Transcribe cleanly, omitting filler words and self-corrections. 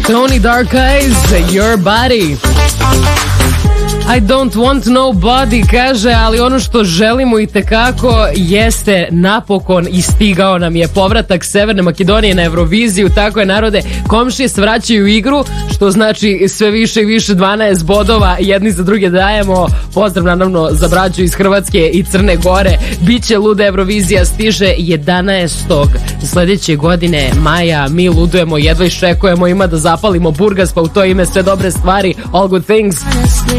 Tony Dark Eyes, Your Body. I don't want nobody, kaže, ali ono što želimo i tekako jeste napokon i stigao nam je povratak Severne Makedonije na Euroviziju. Tako je, narode, komšije se vraćaju u igru, što znači sve više i više, 12 bodova jedni za druge dajemo. Pozdrav naravno za braću iz Hrvatske i Crne Gore. Biće luda Eurovizija, stiže 11. sledeće godine maja. Mi ludujemo, jedva iščekujemo, ima da zapalimo burgas, pa u to ime sve dobre stvari, all good things.